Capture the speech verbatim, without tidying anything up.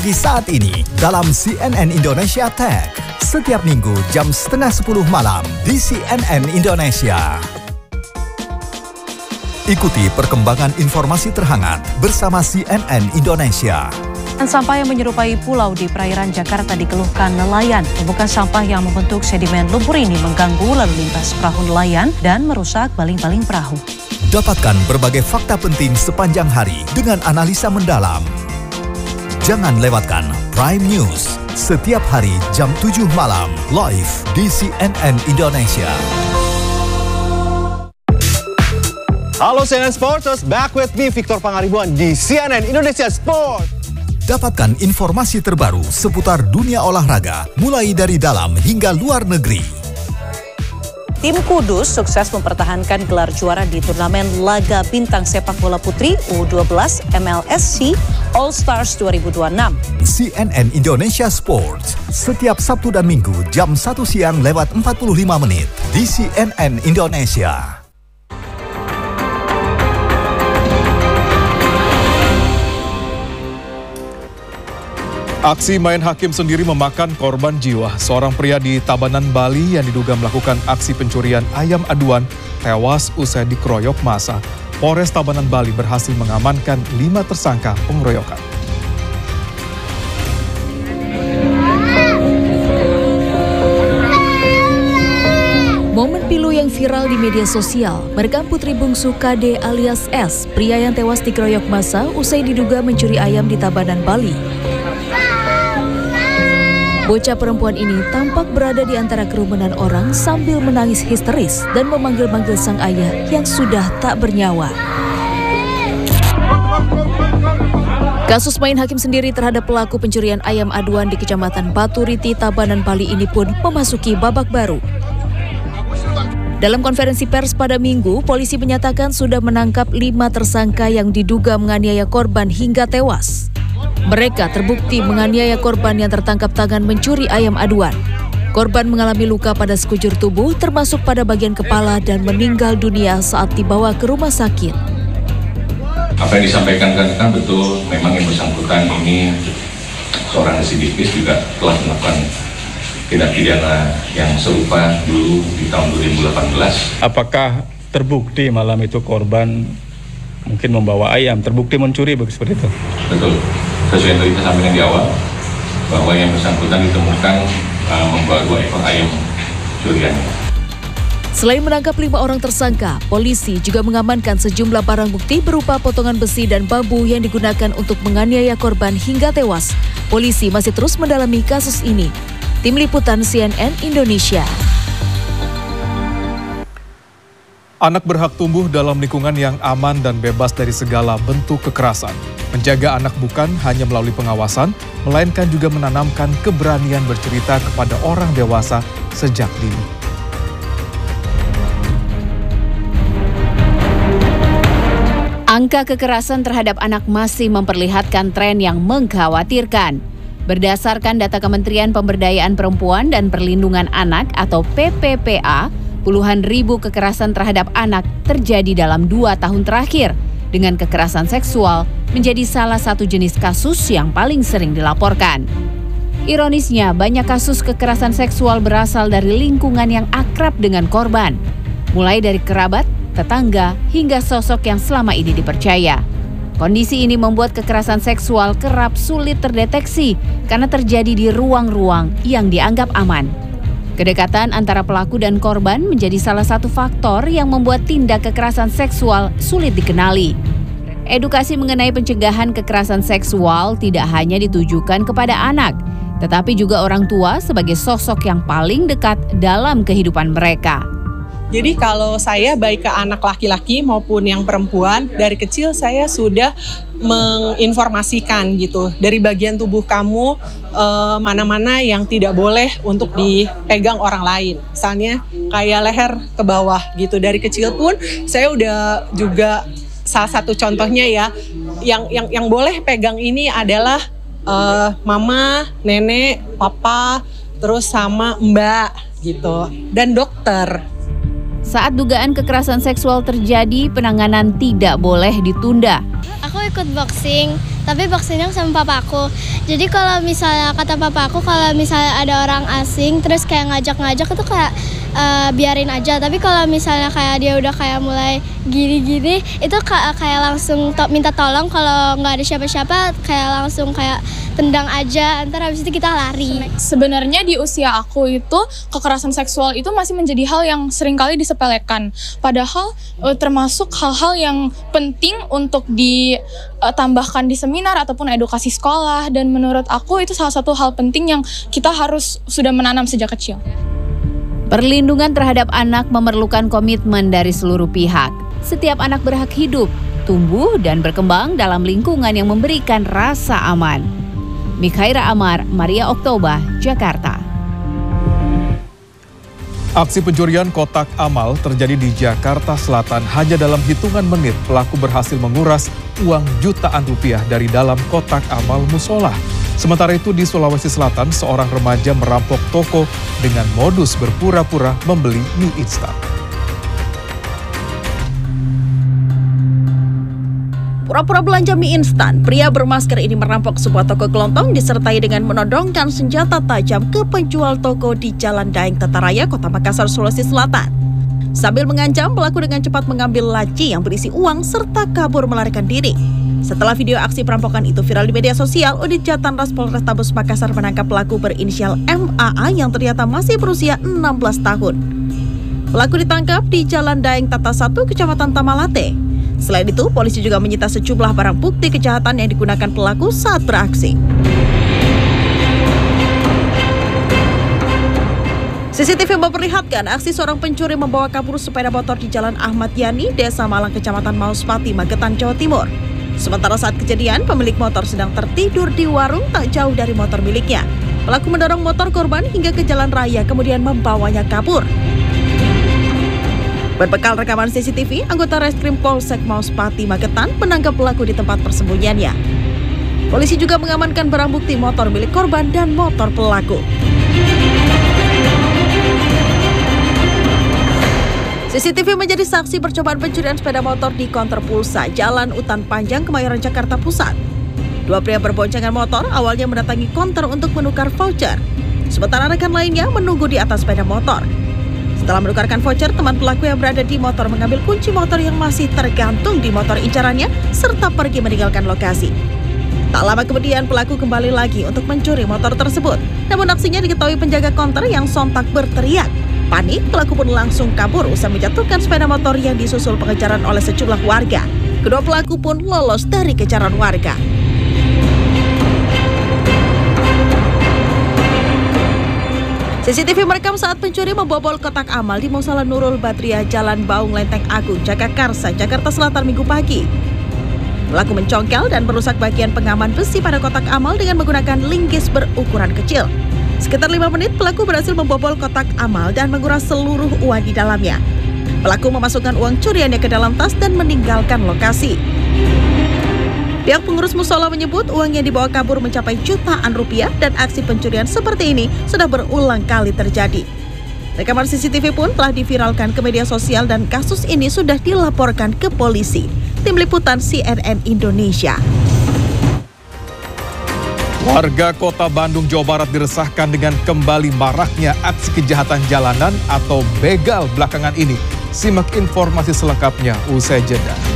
Di saat ini dalam C N N Indonesia Tech setiap minggu jam setengah sepuluh malam di C N N Indonesia. Ikuti perkembangan informasi terhangat bersama C N N Indonesia. Sampah yang menyerupai pulau di perairan Jakarta dikeluhkan nelayan. Tumpukan sampah yang membentuk sedimen lumpur ini mengganggu lalu lintas perahu nelayan dan merusak baling-baling perahu. Dapatkan berbagai fakta penting sepanjang hari dengan analisa mendalam. Jangan lewatkan Prime News setiap hari jam tujuh malam live di C N N Indonesia. Halo C N N Sporters, back with me Victor Pangaribuan di C N N Indonesia Sport. Dapatkan informasi terbaru seputar dunia olahraga mulai dari dalam hingga luar negeri. Tim Kudus sukses mempertahankan gelar juara di turnamen laga bintang sepak bola putri U dua belas M L S C All Stars dua ribu dua puluh enam. C N N Indonesia Sports setiap Sabtu dan Minggu jam satu siang lewat empat puluh lima menit di C N N Indonesia. Aksi main hakim sendiri memakan korban jiwa. Seorang pria di Tabanan, Bali yang diduga melakukan aksi pencurian ayam aduan tewas usai dikeroyok massa. Polres Tabanan, Bali berhasil mengamankan lima tersangka pengeroyokan. Momen pilu yang viral di media sosial merekam putri bungsu K D alias S, pria yang tewas dikeroyok massa usai diduga mencuri ayam di Tabanan, Bali. Bocah perempuan ini tampak berada di antara kerumunan orang sambil menangis histeris dan memanggil-manggil sang ayah yang sudah tak bernyawa. Kasus main hakim sendiri terhadap pelaku pencurian ayam aduan di Kecamatan Batu Riti, Tabanan, Bali ini pun memasuki babak baru. Dalam konferensi pers pada Minggu, polisi menyatakan sudah menangkap lima tersangka yang diduga menganiaya korban hingga tewas. Mereka terbukti menganiaya korban yang tertangkap tangan mencuri ayam aduan. Korban mengalami luka pada sekujur tubuh termasuk pada bagian kepala dan meninggal dunia saat dibawa ke rumah sakit. Apa yang disampaikan kan betul, memang yang bersangkutan ini seorang residivis juga telah melakukan tindak pidana yang serupa dulu di tahun dua ribu delapan belas. Apakah terbukti malam itu korban mungkin membawa ayam, terbukti mencuri begitu seperti itu? Betul. Sesuai yang tadi kita sampaikan di awal, bahwa yang bersangkutan ditemukan uh, membawa dua ekor ayam curiannya. Selain menangkap lima orang tersangka, polisi juga mengamankan sejumlah barang bukti berupa potongan besi dan bambu yang digunakan untuk menganiaya korban hingga tewas. Polisi masih terus mendalami kasus ini. Tim Liputan C N N Indonesia. Anak berhak tumbuh dalam lingkungan yang aman dan bebas dari segala bentuk kekerasan. Menjaga anak bukan hanya melalui pengawasan, melainkan juga menanamkan keberanian bercerita kepada orang dewasa sejak dini. Angka kekerasan terhadap anak masih memperlihatkan tren yang mengkhawatirkan. Berdasarkan data Kementerian Pemberdayaan Perempuan dan Perlindungan Anak atau P P P A, puluhan ribu kekerasan terhadap anak terjadi dalam dua tahun terakhir, dengan kekerasan seksual menjadi salah satu jenis kasus yang paling sering dilaporkan. Ironisnya, banyak kasus kekerasan seksual berasal dari lingkungan yang akrab dengan korban, mulai dari kerabat, tetangga, hingga sosok yang selama ini dipercaya. Kondisi ini membuat kekerasan seksual kerap sulit terdeteksi karena terjadi di ruang-ruang yang dianggap aman. Kedekatan antara pelaku dan korban menjadi salah satu faktor yang membuat tindak kekerasan seksual sulit dikenali. Edukasi mengenai pencegahan kekerasan seksual tidak hanya ditujukan kepada anak, tetapi juga orang tua sebagai sosok yang paling dekat dalam kehidupan mereka. Jadi kalau saya baik ke anak laki-laki maupun yang perempuan, dari kecil saya sudah menginformasikan gitu, dari bagian tubuh kamu eh, mana-mana yang tidak boleh untuk dipegang orang lain. Misalnya kayak leher ke bawah gitu, dari kecil pun saya udah juga salah satu contohnya ya, yang yang yang boleh pegang ini adalah eh, mama, nenek, papa, terus sama mbak gitu, dan dokter. Saat dugaan kekerasan seksual terjadi, penanganan tidak boleh ditunda. Aku ikut boxing, tapi boxingnya sama papa aku. Jadi kalau misalnya kata papa aku, kalau misalnya ada orang asing terus kayak ngajak-ngajak itu kayak uh, biarin aja. Tapi kalau misalnya kayak dia udah kayak mulai gini-gini, itu kayak, kayak langsung to- minta tolong. Kalau nggak ada siapa-siapa, kayak langsung kayak tendang aja, ntar habis itu kita lari. Sebenarnya di usia aku itu kekerasan seksual itu masih menjadi hal yang seringkali disepelekan. Padahal uh, termasuk hal-hal yang penting untuk ditambahkan di seminar ataupun edukasi sekolah. Dan menurut aku itu salah satu hal penting yang kita harus sudah menanam sejak kecil. Perlindungan terhadap anak memerlukan komitmen dari seluruh pihak. Setiap anak berhak hidup, tumbuh, dan berkembang dalam lingkungan yang memberikan rasa aman. Mikhaira Amar, Maria Oktoba, Jakarta. Aksi pencurian kotak amal terjadi di Jakarta Selatan. Hanya dalam hitungan menit, pelaku berhasil menguras uang jutaan rupiah dari dalam kotak amal musola. Sementara itu di Sulawesi Selatan, seorang remaja merampok toko dengan modus berpura-pura membeli mie instan. Pura-pura belanja mie instan, pria bermasker ini merampok sebuah toko kelontong disertai dengan menodongkan senjata tajam ke penjual toko di Jalan Daeng Tataraya, Kota Makassar, Sulawesi Selatan. Sambil mengancam, pelaku dengan cepat mengambil laci yang berisi uang serta kabur melarikan diri. Setelah video aksi perampokan itu viral di media sosial, Unit Jatanras Polrestabes Makassar menangkap pelaku berinisial M A A yang ternyata masih berusia enam belas tahun. Pelaku ditangkap di Jalan Daeng Tata satu, Kecamatan Tamalate. Selain itu, polisi juga menyita sejumlah barang bukti kejahatan yang digunakan pelaku saat beraksi. C C T V memperlihatkan aksi seorang pencuri membawa kabur sepeda motor di Jalan Ahmad Yani, Desa Malang, Kecamatan Mauspati, Magetan, Jawa Timur. Sementara saat kejadian, pemilik motor sedang tertidur di warung tak jauh dari motor miliknya. Pelaku mendorong motor korban hingga ke jalan raya, kemudian membawanya kabur. Berbekal rekaman C C T V, anggota Reskrim Polsek Mauspati, Magetan menangkap pelaku di tempat persembunyiannya. Polisi juga mengamankan barang bukti motor milik korban dan motor pelaku. C C T V menjadi saksi percobaan pencurian sepeda motor di konter pulsa Jalan Utan Panjang, Kemayoran, Jakarta Pusat. Dua pria berboncengan motor awalnya mendatangi konter untuk menukar voucher, sementara rekan lainnya menunggu di atas sepeda motor. Setelah menukarkan voucher, teman pelaku yang berada di motor mengambil kunci motor yang masih tergantung di motor incarannya serta pergi meninggalkan lokasi. Tak lama kemudian pelaku kembali lagi untuk mencuri motor tersebut. Namun aksinya diketahui penjaga konter yang sontak berteriak. Panik, pelaku pun langsung kabur usai menjatuhkan sepeda motor yang disusul pengejaran oleh sejumlah warga. Kedua pelaku pun lolos dari kejaran warga. C C T V merekam saat pencuri membobol kotak amal di Musala Nurul Badriah, Jalan Baung Lenteng Agung, Jagakarsa, Jakarta Selatan Minggu pagi. Pelaku mencongkel dan merusak bagian pengaman besi pada kotak amal dengan menggunakan linggis berukuran kecil. Sekitar lima menit, pelaku berhasil membobol kotak amal dan menguras seluruh uang di dalamnya. Pelaku memasukkan uang curiannya ke dalam tas dan meninggalkan lokasi. Pihak pengurus musola menyebut uang yang dibawa kabur mencapai jutaan rupiah dan aksi pencurian seperti ini sudah berulang kali terjadi. Rekaman C C T V pun telah diviralkan ke media sosial dan kasus ini sudah dilaporkan ke polisi. Tim Liputan C N N Indonesia. Warga Kota Bandung, Jawa Barat diresahkan dengan kembali maraknya aksi kejahatan jalanan atau begal belakangan ini. Simak informasi selengkapnya usai jeda.